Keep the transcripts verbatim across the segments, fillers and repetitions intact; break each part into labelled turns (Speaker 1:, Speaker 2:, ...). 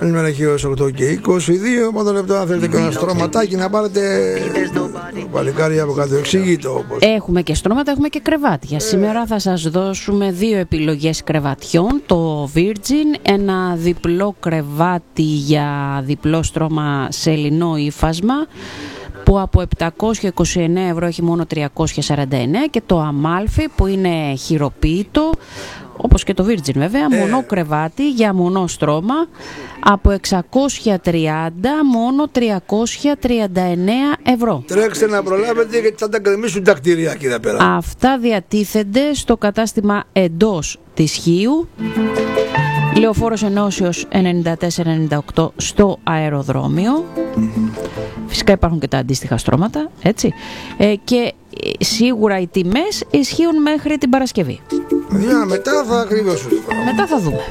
Speaker 1: Καλημέρα έχει ως οκτώ και είκοσι δύο. Πόντο λεπτό, αν θέλετε και ένα στρώματάκι να πάρετε. Παλικάρι από κάτω, εξηγείται όπως.
Speaker 2: Έχουμε και στρώματα, έχουμε και κρεβάτια. Ε. Σήμερα θα σας δώσουμε δύο επιλογές κρεβατιών. Το Virgin, ένα διπλό κρεβάτι για διπλό στρώμα σε λινό ύφασμα, που από επτακόσια είκοσι εννέα ευρώ έχει μόνο τριακόσια σαράντα εννέα, και το Amalfi που είναι χειροποίητο, όπως και το Virgin βέβαια, ε. μονό κρεβάτι για μονό στρώμα, από εξακόσια τριάντα μόνο τριακόσια τριάντα εννέα ευρώ.
Speaker 1: Τρέξτε να προλάβετε, γιατί θα τα γκρεμίσουν τα κτίρια εκεί πέρα.
Speaker 2: Αυτά διατίθενται στο κατάστημα εντός της Χίου, Λεωφόρος Ενώσεως ενενήντα τέσσερα ενενήντα οκτώ στο αεροδρόμιο. Φυσικά υπάρχουν και τα αντίστοιχα στρώματα, έτσι. Ε, και σίγουρα οι τιμές ισχύουν μέχρι την Παρασκευή.
Speaker 1: Για μετά θα ακριβώσουν.
Speaker 2: Μετά θα δούμε.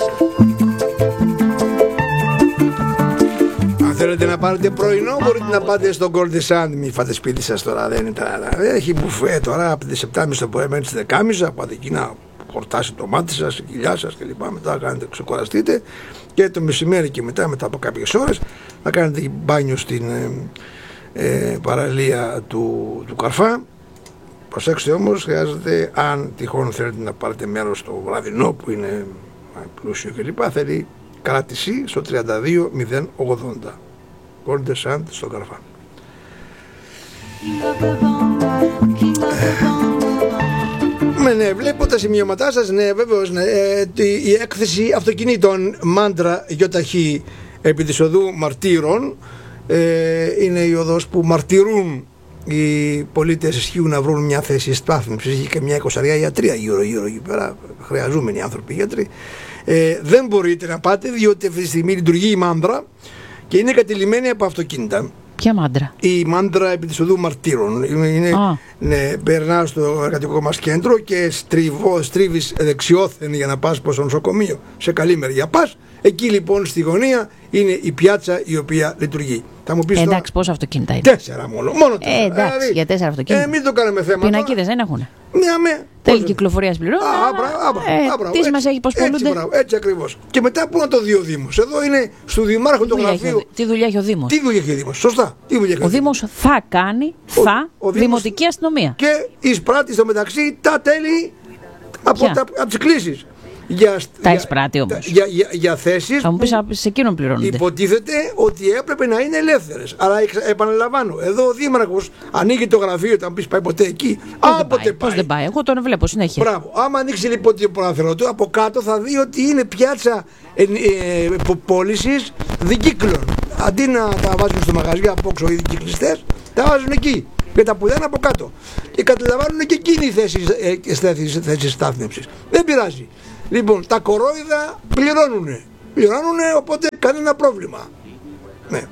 Speaker 1: Αν θέλετε να πάρετε πρωινό, μπορείτε να πάτε στο Golden Sand. Μην φάτε σπίτι σας τώρα, δεν είναι τα... Έχει μπουφέ τώρα από τις επτά και μισή το πρωί μέχρι τις δέκα και μισή. Πάτε εκεί να χορτάσει το μάτι σας, η κοιλιά σας κλπ. Μετά κάνετε, ξεκουραστείτε, και το μεσημέρι και μετά, μετά από κάποιες ώρες, θα κάνετε μπάνιο στην ε, ε, παραλία του, του Καρφά. Προσέξτε όμως, χρειάζεται, αν τυχόν θέλετε να πάρετε μέρος στο βραδινό που είναι πλούσιο κλπ, θέλει κράτηση στο τριάντα δύο μηδέν ογδόντα. Golden Sand στο Καρφά. Με, ναι, βλέπω τα σημειώματά σας, ναι, βέβαιως, ναι, ε, η έκθεση αυτοκινήτων Μάντρα ΙΧ επί της οδού Μαρτύρων, ε, είναι η οδός που μαρτυρούν οι πολίτες ισχύουν να βρουν μια θέση στάθμευσης. Είχε και μια εικοσαριά γιατρία γύρω γύρω εκεί πέρα, χρειαζόμενοι άνθρωποι γιατροί. Ε, δεν μπορείτε να πάτε, διότι αυτή τη στιγμή λειτουργεί η Μάντρα και είναι κατηλημένη από αυτοκίνητα.
Speaker 2: Ποια Μάντρα?
Speaker 1: Η Μάντρα επί της οδού Μαρτύρων. Είναι,
Speaker 2: ah.
Speaker 1: ναι, περνά στο εργατικό μας κέντρο και στριβώ, στρίβεις δεξιόθεν για να πας προς το νοσοκομείο. Σε καλή μεριά πας. Εκεί λοιπόν στη γωνία είναι η πιάτσα η οποία λειτουργεί. Θα μου πεις
Speaker 2: ε,
Speaker 1: τώρα,
Speaker 2: εντάξει, πόσα αυτοκίνητα είναι?
Speaker 1: Τέσσερα μόνο. μόνο τέσσερα.
Speaker 2: Ε, εντάξει, δηλαδή, για τέσσερα αυτοκίνητα.
Speaker 1: Ε, μην το κάνουμε θέμα.
Speaker 2: Πινακίδες δεν έχουν?
Speaker 1: Μια με.
Speaker 2: Τέλη κυκλοφορίας πληρώνει. Τι μας έχει, πως πολλούνται.
Speaker 1: Έτσι ακριβώς. Και μετά πού να το δει ο Δήμος? Εδώ είναι στο Δημάρχο το γραφείο.
Speaker 2: Τι δουλειά έχει ο Δήμος?
Speaker 1: Τι δουλειά έχει ο Δήμος? Σωστά. Τι δουλειά έχει
Speaker 2: ο Δήμος θα κάνει, θα, ο, ο δημοτική αστυνομία.
Speaker 1: Και εισπράττει στο μεταξύ τα τέλη από, τα, από τις κλήσεις. Για,
Speaker 2: τα εισπράττει όμως.
Speaker 1: Για, για, για θέσεις.
Speaker 2: Θα μου πεις, σε εκείνον πληρώνονται.
Speaker 1: Υποτίθεται ότι έπρεπε να είναι ελεύθερες. Αλλά επαναλαμβάνω, εδώ ο Δήμαρχος ανοίγει το γραφείο, θα μου πεις πάει ποτέ εκεί.
Speaker 2: Πώς δεν πάει, πώς δεν πάει, εγώ τον βλέπω συνέχεια.
Speaker 1: Μπράβο. Άμα ανοίξει λοιπόν το προαναφερό του, από κάτω θα δει ότι είναι πιάτσα ε, ε, πώλησης δικύκλων. Αντί να τα βάζουν στο μαγαζιά από όξω οι δικυκλιστές, τα βάζουν εκεί. Και τα πουδένα από κάτω. Και καταλαμβάνουν και εκείνοι θέσεις, θέσεις, θέσεις στάθμευσης. Δεν πειράζει. Λοιπόν, τα κορόιδα πληρώνουνε. Πληρώνουνε, οπότε κανένα πρόβλημα. Ναι.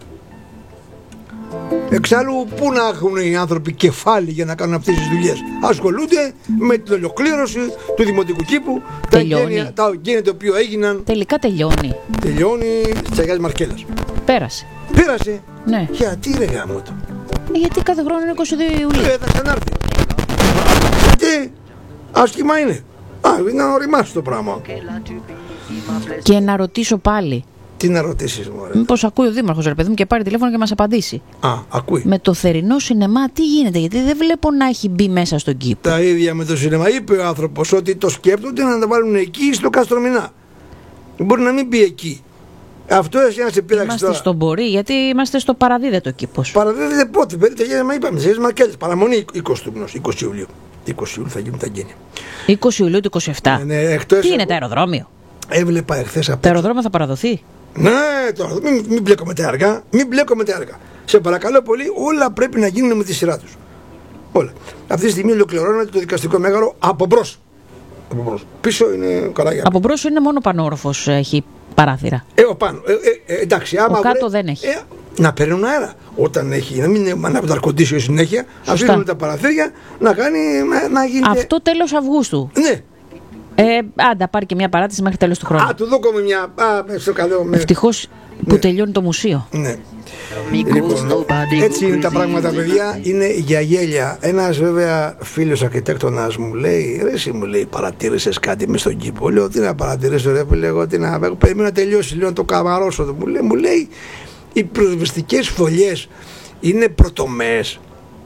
Speaker 1: Εξάλλου, πού να έχουν οι άνθρωποι κεφάλι για να κάνουν αυτές τις δουλειές? Ασχολούνται με την ολοκλήρωση του δημοτικού κήπου.
Speaker 2: Τελειώνει.
Speaker 1: Τα γένεια, τα γένεια τα οποία έγιναν.
Speaker 2: Τελικά τελειώνει.
Speaker 1: Τελειώνει στις Αγιάς Μαρκέλας.
Speaker 2: Πέρασε.
Speaker 1: Πέρασε.
Speaker 2: Ναι.
Speaker 1: Γιατί ρε γάμο το?
Speaker 2: Γιατί κάθε χρόνο είναι είκοσι δύο Ιουλίου.
Speaker 1: Ε, θα ξανάρθει. Γιατί άσχημα είναι. Α, είναι να οριμάσει το πράγμα.
Speaker 2: Και να ρωτήσω πάλι.
Speaker 1: Τι να ρωτήσεις, μωρέ?
Speaker 2: Μήπως ακούει ο Δήμαρχος, ρε παιδί μου, και πάρει τηλέφωνο και μας απαντήσει.
Speaker 1: Α, ακούει.
Speaker 2: Με το θερινό σινεμά τι γίνεται? Γιατί δεν βλέπω να έχει μπει μέσα στον κήπο.
Speaker 1: Τα ίδια με το σινεμά. Είπε ο άνθρωπος ότι το σκέπτονται να τα βάλουν εκεί στο Καστρομηνά. Μπορεί να μην μπει εκεί. Αυτό εσύ να σε πείραξε.
Speaker 2: Είμαστε
Speaker 1: τώρα
Speaker 2: στον Μπορεί, γιατί είμαστε στο παραδίδετο κήπος.
Speaker 1: Παραδίδεται πότε? Περίπου μα είπαμε. Σε Μαρκέλες. Παραμονή είκοσι του μηνός, είκοσι Ιουλίου. είκοσι Ιουλίου θα γίνουν τα γένεια.
Speaker 2: είκοσι Ιουλίου του είκοσι επτά.
Speaker 1: Ναι, ναι, εκτός
Speaker 2: τι είναι
Speaker 1: από...
Speaker 2: το αεροδρόμιο?
Speaker 1: Έβλεπα εχθές από.
Speaker 2: Το αεροδρόμιο θα παραδοθεί.
Speaker 1: Ναι, τώρα μην, μην μπλέκομαι τα έργα. Μην μπλέκομαι τα έργα. Σε παρακαλώ πολύ, όλα πρέπει να γίνουν με τη σειρά τους. Όλα. Αυτή τη στιγμή ολοκληρώνεται το δικαστικό μέγαρο από μπρος. Από μπρος. Πίσω είναι καλά για.
Speaker 2: Από μπρος είναι μόνο πανόροφος, έχει παράθυρα.
Speaker 1: Ε, ο πάνω. Ε, ε, ε, εντάξει, άμα
Speaker 2: ο κάτω
Speaker 1: βρε...
Speaker 2: δεν έχει.
Speaker 1: Ε, να παίρνουν αέρα. Όταν έχει, να μην ανάβει το αρκοντήσιο συνέχεια, να αφήνουν τα παραθύρια να κάνει. Να, να γίνει.
Speaker 2: Αυτό τέλος Αυγούστου.
Speaker 1: Ναι.
Speaker 2: Ε, άντα, πάρει και μια παράτηση μέχρι τέλος του χρόνου.
Speaker 1: Α, του δώκομαι μια. Α, στο καλό, με...
Speaker 2: Ευτυχώς που ναι. τελειώνει το μουσείο.
Speaker 1: Ναι. Λοιπόν, έτσι είναι τα πράγματα, παιδιά, είναι για γέλια. Ένας βέβαια φίλος αρχιτέκτονας μου λέει, ρε εσύ, μου λέει, παρατήρησες κάτι μες στον κήπο? Λέω, τι να παρατηρήσω ρε φίλε, εγώ τι να, περιμένω να τελειώσει, λέω να το καμαρώσω. Μου λέει, μου λέει, οι πυροσβεστικές φωλιές είναι πρωτομές.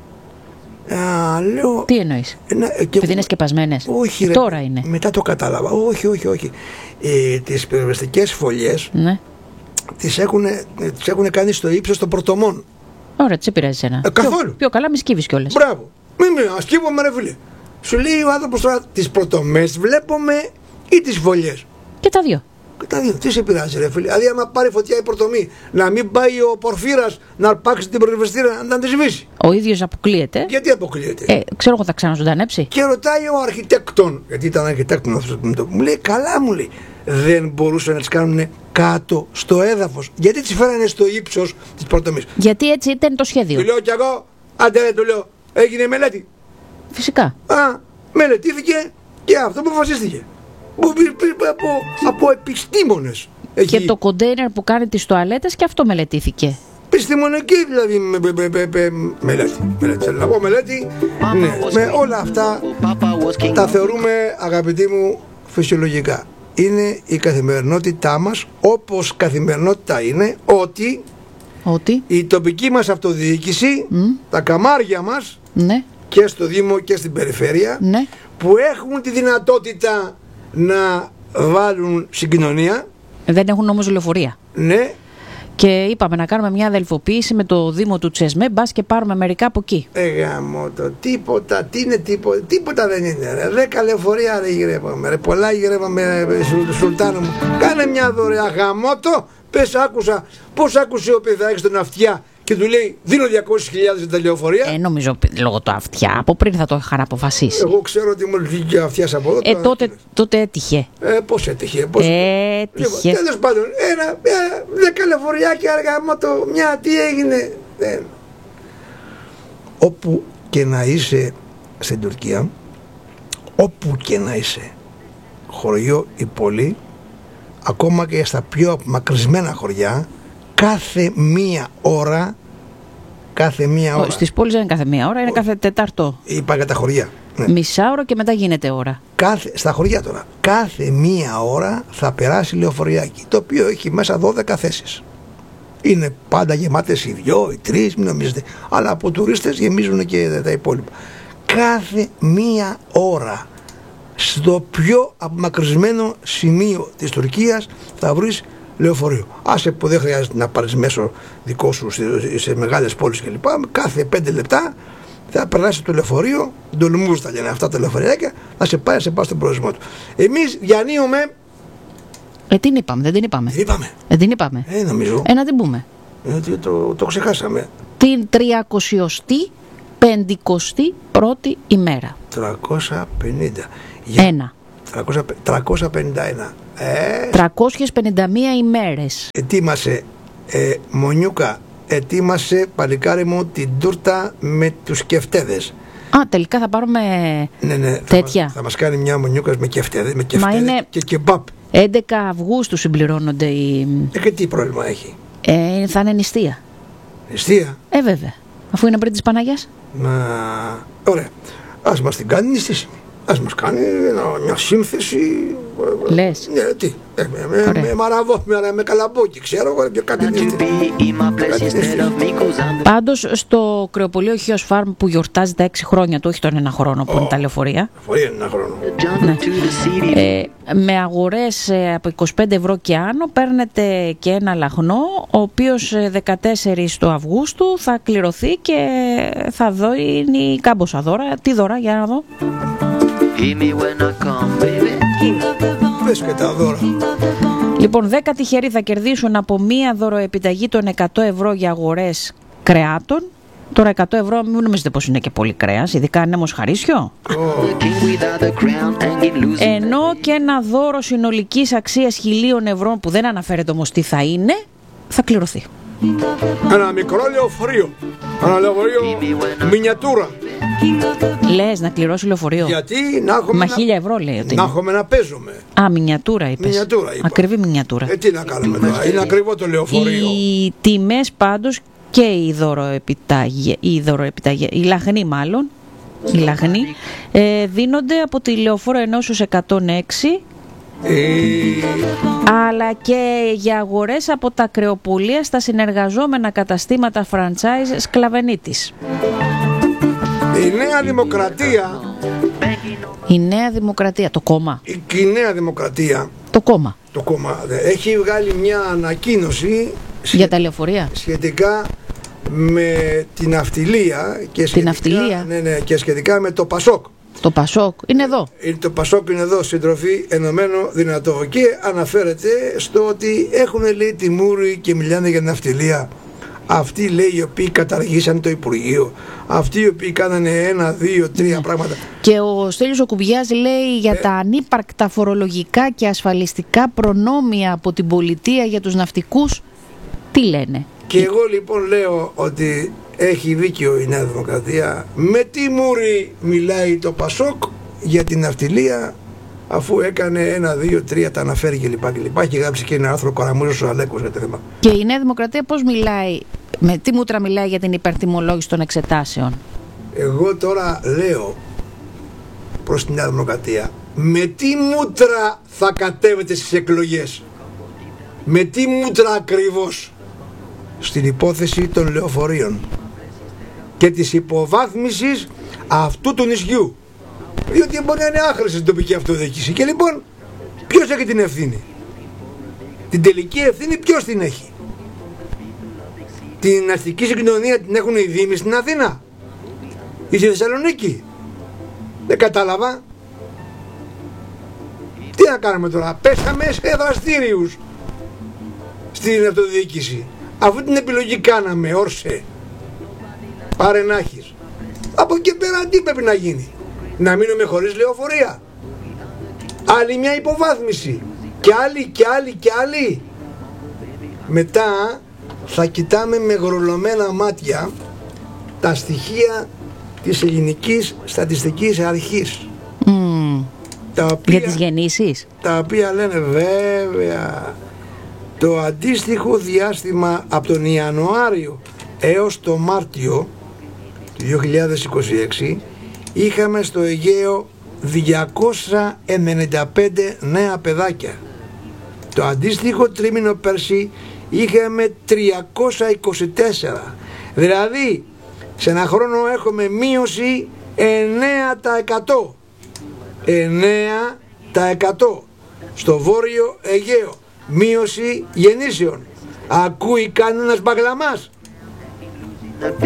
Speaker 1: Α, λέω,
Speaker 2: τι εννοείς? Επειδή είναι σκεπασμένες?
Speaker 1: Όχι ρε,
Speaker 2: τώρα είναι.
Speaker 1: Μετά το κατάλαβα. Όχι, όχι, όχι. Ε, τις πυροσβεστικές φωλιές, ναι, τις έχουν, τις έχουν κάνει στο ύψος των πρωτομών.
Speaker 2: Ωραία, τι σε πειράζει ένα?
Speaker 1: Ε, καθόλου.
Speaker 2: Πιο, πιο καλά μη σκύβεις κιόλας.
Speaker 1: Μπράβο. Μην με ασκύβομαι ρε φίλε. Σου λέει ο άνθρωπος τώρα, τις πρωτομές βλέπουμε ή τις φωλιές?
Speaker 2: Και τα δύο.
Speaker 1: Και τα δύο. Τι σε πειράζει ρε φίλε? Δηλαδή άμα πάρει φωτιά η πρωτομή, να μην πάει ο Πορφύρας να αρπάξει την πυροσβεστήρα να τη σβήσει.
Speaker 2: Ο ίδιος αποκλείεται.
Speaker 1: Γιατί αποκλείεται?
Speaker 2: Ε, ξέρω εγώ, θα ξαναζωντανέψει.
Speaker 1: Και ρωτάει ο αρχιτέκτον, γιατί ήταν αρχιτέκτον αυτός, μου λέει, καλά, μου λέει, δεν μπορούσαν να τις κάνουν κάτω στο έδαφος? Γιατί τις φέρανε στο ύψος της πρωτομής?
Speaker 2: Γιατί έτσι ήταν το σχέδιο.
Speaker 1: Του λέω κι εγώ, άντε ρε, του λέω, έγινε μελέτη.
Speaker 2: Φυσικά.
Speaker 1: Α, μελετήθηκε και αυτό αποφασίστηκε. Από, από επιστήμονες.
Speaker 2: Και έχει... το κοντέινερ που κάνει τις τουαλέτες και αυτό μελετήθηκε.
Speaker 1: Επιστημονική δηλαδή με, με, με, με, με, μελέτη. Μελέτη. Θέλω να πω μελέτη. Ναι. Με όλα αυτά τα θεωρούμε, αγαπητοί μου, φυσιολογικά. Είναι η καθημερινότητά μας, όπως καθημερινότητα είναι ότι,
Speaker 2: ότι?
Speaker 1: η τοπική μας αυτοδιοίκηση, mm. τα καμάρια μας,
Speaker 2: ναι,
Speaker 1: και στο Δήμο και στην περιφέρεια,
Speaker 2: ναι,
Speaker 1: που έχουν τη δυνατότητα να βάλουν συγκοινωνία.
Speaker 2: Δεν έχουν όμως λεωφορεία.
Speaker 1: Ναι.
Speaker 2: Και είπαμε να κάνουμε μια αδελφοποίηση με το Δήμο του Τσεσμέ, μπας και πάρουμε μερικά από εκεί.
Speaker 1: Ε, γαμώ το, τίποτα, τι είναι τίποτα, τίποτα δεν είναι ρε. Δέκα λεωφορεία ρε γυρεύαμε, ρε, πολλά γυρεύαμε ρε, Σουλτάνο μου. Κάνε μια δωρεά γαμώτο, πες άκουσα, πώς άκουσε ο παιδί στον αυτιά και του λέει δίνω διακόσιες χιλιάδες για τα λεωφορεία.
Speaker 2: Ε, νομίζω λόγω του αυτιά, από πριν θα το είχαν αποφασίσει.
Speaker 1: Εγώ ξέρω ότι μου βγήκε αυτιάς από εδώ.
Speaker 2: Ε, τότε, τότε έτυχε.
Speaker 1: Ε, πώς έτυχε, πώς...
Speaker 2: Έτυχε.
Speaker 1: Λοιπόν, τέλος πάντων, ένα, ένα, δέκα λεωφοριάκια αργά μότο, μια, τι έγινε. Ε. Όπου και να είσαι στην Τουρκία, όπου και να είσαι, χωριό ή πόλη, ακόμα και στα πιο μακρισμένα χωριά, κάθε μία ώρα, κάθε μία ώρα.
Speaker 2: Στις πόλεις δεν είναι κάθε μία ώρα, είναι κάθε Τετάρτο.
Speaker 1: Είπα για τα χωριά.
Speaker 2: Ναι. Μισάωρο και μετά γίνεται ώρα.
Speaker 1: Κάθε, στα χωριά τώρα, κάθε μία ώρα θα περάσει λεωφοριάκι, το οποίο έχει μέσα δώδεκα θέσεις. Είναι πάντα γεμάτες οι δυο, οι τρεις, μην νομίζετε. Αλλά από τουρίστες γεμίζουν και τα υπόλοιπα. Κάθε μία ώρα, στο πιο απομακρυσμένο σημείο της Τουρκίας θα βρεις λεωφορείο. Άσε που δεν χρειάζεται να πάρεις μέσω δικό σου σε μεγάλες πόλεις κλπ. Κάθε πέντε λεπτά θα περάσει το λεωφορείο, ντολμούς τα λένε αυτά τα λεωφοριάκια, θα σε πάει, σε πάει στον προορισμό του. Εμείς διανύουμε.
Speaker 2: Ε, την είπαμε, δεν την είπαμε.
Speaker 1: Την είπαμε.
Speaker 2: Ε, την είπαμε.
Speaker 1: Ε, νομίζω.
Speaker 2: Ε, να την πούμε.
Speaker 1: Ε, το, το ξεχάσαμε.
Speaker 2: Την τριακοσιωστή πεντηκοστή πρώτη ημέρα.
Speaker 1: τριακόσια πενήντα.
Speaker 2: Ένα.
Speaker 1: τριακόσια πενήντα ένα. Ε,
Speaker 2: τριακόσιες πενήντα μία ημέρες.
Speaker 1: Ετοίμασε, ε, Μονιούκα, ετοίμασε παλικάρι μου την τούρτα με τους κεφτέδες.
Speaker 2: Α, τελικά θα πάρουμε
Speaker 1: ναι, ναι,
Speaker 2: τέτοια.
Speaker 1: Θα μας, θα μας κάνει μια Μονιούκα με κεφτέδες, με κεφτέδες
Speaker 2: είναι...
Speaker 1: και κεμπάπ.
Speaker 2: έντεκα Αυγούστου συμπληρώνονται οι...
Speaker 1: Ε, και τι πρόβλημα έχει?
Speaker 2: Ε, θα είναι νηστεία.
Speaker 1: Νηστεία?
Speaker 2: Ε, βέβαια. Αφού είναι πριν της Παναγιάς.
Speaker 1: Μα, ωραία. Ας μας την κάνει νηστήσιμη. Ας μας κάνει μια σύνθεση.
Speaker 2: Λες?
Speaker 1: Ναι, τι. Ε, με, με, με μαραβό, με, με καλαμπόκι, ξέρω εγώ και κάτι νηστή.
Speaker 2: Πάντως στο κρεοπολείο Χίος Φάρμ που γιορτάζει τα έξι χρόνια του, όχι τον ένα χρόνο που oh. είναι τα λεωφορεία.
Speaker 1: Λεωφορεία είναι ένα χρόνο.
Speaker 2: Ναι. Ε, με αγορές από είκοσι πέντε ευρώ και άνω παίρνετε και ένα λαχνό, ο οποίος δεκατέσσερις του Αυγούστου θα κληρωθεί και θα δώσει κάμποσα δώρα. Τι δώρα, για να δω.
Speaker 1: Πες και τα δώρα.
Speaker 2: Λοιπόν, δέκα τυχεροί θα κερδίσουν από μία δωροεπιταγή των εκατό ευρώ για αγορές κρεάτων. Τώρα εκατό ευρώ μην νομίζετε πως είναι και πολύ κρέας, ειδικά αν είναι μοσχαρίσιο. Oh. Ενώ και ένα δώρο συνολικής αξίας χιλίων ευρώ που δεν αναφέρεται όμως τι θα είναι, θα κληρωθεί.
Speaker 1: Ένα μικρό λεωφορείο. Ένα λεωφορείο μινιατούρα.
Speaker 2: Λες να κληρώσει λεωφορείο?
Speaker 1: Γιατί να έχουμε.
Speaker 2: Μα
Speaker 1: να...
Speaker 2: χίλια ευρώ λέει ότι.
Speaker 1: Να έχουμε να παίζουμε.
Speaker 2: Α, μινιατούρα είπες.
Speaker 1: Μινιατούρα είπα.
Speaker 2: Ακριβή μινιατούρα.
Speaker 1: Ε, τι να κάνουμε τώρα. Είναι ακριβό το λεωφορείο.
Speaker 2: Οι τιμές πάντως και η δωροεπιταγή, η, δωροεπιταγή, η λαχνή μάλλον, η λαχνή, ε, δίνονται από τη Λεωφόρο Ενώσεως εκατόν έξι.
Speaker 1: Ε...
Speaker 2: αλλά και για αγορές από τα κρεοπολία στα συνεργαζόμενα καταστήματα franchise Σκλαβενίτης.
Speaker 1: Η Νέα Δημοκρατία.
Speaker 2: Η Νέα Δημοκρατία, το κόμμα.
Speaker 1: Η, η Νέα Δημοκρατία.
Speaker 2: Το κόμμα.
Speaker 1: Το κόμμα έχει βγάλει μια ανακοίνωση
Speaker 2: για τα λεωφορεία.
Speaker 1: Σχετικά με την ναυτιλία και σχετικά,
Speaker 2: την ναυτιλία.
Speaker 1: Ναι, ναι, και σχετικά με το Πασόκ.
Speaker 2: Το Πασόκ είναι εδώ.
Speaker 1: Το Πασόκ είναι εδώ, συντροφή ενωμένο δυνατό. Και αναφέρεται στο ότι έχουν λέει τιμούρι και μιλάνε για ναυτιλία. Αυτοί λέει οι οποίοι καταργήσαν το Υπουργείο. Αυτοί οι οποίοι κάνανε ένα, δύο, τρία ναι. πράγματα.
Speaker 2: Και ο Στέλιος ο Κουμπιάς λέει για ε... τα ανύπαρκτα φορολογικά και ασφαλιστικά προνόμια από την πολιτεία για τους ναυτικούς. Τι λένε?
Speaker 1: Και εγώ λοιπόν λέω ότι έχει δίκιο η Νέα Δημοκρατία. Με τι μουρι μιλάει το Πασόκ για την ναυτιλία, αφού έκανε ένα, δύο, τρία, τα αναφέρει κλπ. κλπ. Έχει γράψει και ένα άρθρο Κοραμούζος ο Αλέκος για το θέμα.
Speaker 2: Και η Νέα Δημοκρατία πώς μιλάει, με τι μούτρα μιλάει για την υπερτιμολόγηση των εξετάσεων?
Speaker 1: Εγώ τώρα λέω προς την Νέα Δημοκρατία, με τι μούτρα θα κατέβετε στις εκλογές? Με τι μούτρα ακριβώς? Στην υπόθεση των λεωφορείων και της υποβάθμισης αυτού του νησιού, διότι μπορεί να είναι άχρηστη στην τοπική αυτοδιοίκηση. Και λοιπόν ποιος έχει την ευθύνη? Την τελική ευθύνη ποιος την έχει? Την αστική συγκοινωνία την έχουν οι δήμοι στην Αθήνα ή στη Θεσσαλονίκη? Δεν κατάλαβα. Τι να κάνουμε τώρα? Πέσαμε σε δραστήριους στην αυτοδιοίκηση. Αφού την επιλογή κάναμε, όρσε, πάρε να έχεις. Από εκεί πέρα τι πρέπει να γίνει? Να μείνουμε χωρίς λεωφορεία? Άλλη μια υποβάθμιση και άλλη και άλλη και άλλη. Μετά θα κοιτάμε με γρολωμένα μάτια τα στοιχεία της Ελληνικής Στατιστικής Αρχής.
Speaker 2: Mm.
Speaker 1: Τα οποία,
Speaker 2: για τις γεννήσεις.
Speaker 1: Τα οποία λένε βέβαια το αντίστοιχο διάστημα από τον Ιανουάριο έως το Μάρτιο του δύο χιλιάδες είκοσι έξι είχαμε στο Αιγαίο διακόσια ενενήντα πέντε νέα παιδάκια. Το αντίστοιχο τρίμηνο πέρσι είχαμε τριακόσια είκοσι τέσσερα. Δηλαδή σε ένα χρόνο έχουμε μείωση εννέα τοις εκατό. εννέα τοις εκατό στο Βόρειο Αιγαίο. Μείωση γεννήσεων. Ακούει κανένας μπαγλαμάς?